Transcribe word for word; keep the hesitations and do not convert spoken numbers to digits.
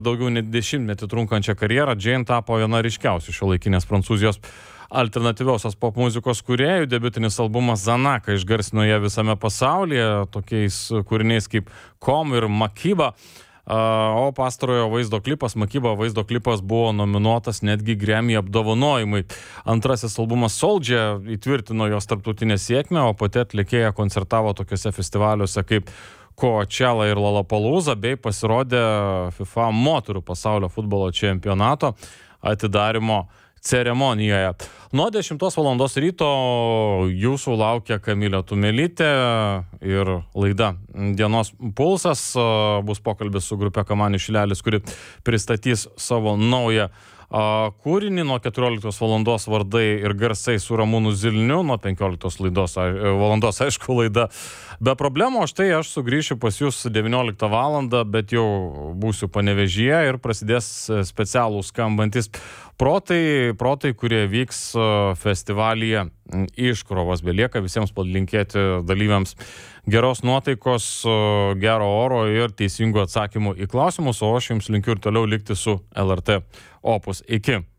daugiau nei dešimtmetį trunkančią karjerą, Jane tapo viena ryškiausių šiuolaikinės Prancūzijos alternatyviosios popmuzikos kūrėjų. Debiutinis albumas Zanaka išgarsino ją visame pasaulyje, tokiais kūriniais kaip Kom ir Makiba. O pastarojo vaizdo klipas, Makiba vaizdo klipas buvo nominuotas netgi Grammy apdovanojimai. Antrasis albumas Soldier įtvirtino jos tarptautinę sėkmę, o pati atlikėja koncertavo tokiuose festivaliuose kaip Coachella ir Lollapalooza, bei pasirodė FIFA moterų pasaulio futbolo čempionato atidarymo ceremonijoje. Nuo dešimtos valandos ryto jūsų laukia Kamilė Tumelytė ir laida Dienos pulsas. Bus pokalbis su grupė Kamanių Šilelis, kuri pristatys savo naują kūrinį. Nuo keturioliktos valandos vardai ir garsai su Ramūnu Zilniu, nuo penkioliktos laidos, valandos, aišku, laida be problemų. O štai aš sugrįšiu pas jūs devynioliktą valandą, bet jau būsiu Panevėžyje ir prasidės specialūs skambantis protai, protai, kurie vyks festivalyje Iškrovos. Belieka visiems palinkėti dalyviams geros nuotaikos, gero oro ir teisingų atsakymų į klausimus, o aš jums linkiu ir toliau likti su L R T Opus. Iki.